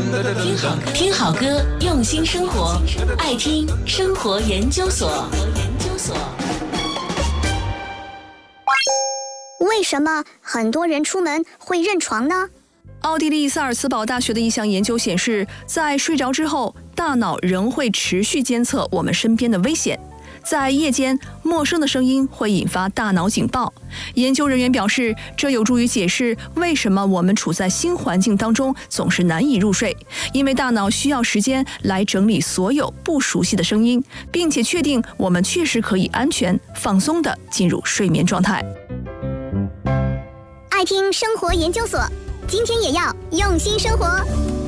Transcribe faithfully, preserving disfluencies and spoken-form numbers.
听好听好歌，用心生活，爱听生活研究所。 为什么很多人出门会认床呢？ 奥地利萨尔茨堡大学的一项研究显示，在睡着之后，大脑仍会持续监测我们身边的危险。在夜间，陌生的声音会引发大脑警报。研究人员表示，这有助于解释为什么我们处在新环境当中总是难以入睡，因为大脑需要时间来整理所有不熟悉的声音，并且确定我们确实可以安全放松地进入睡眠状态。 爱听生活研究所，今天也要用心生活。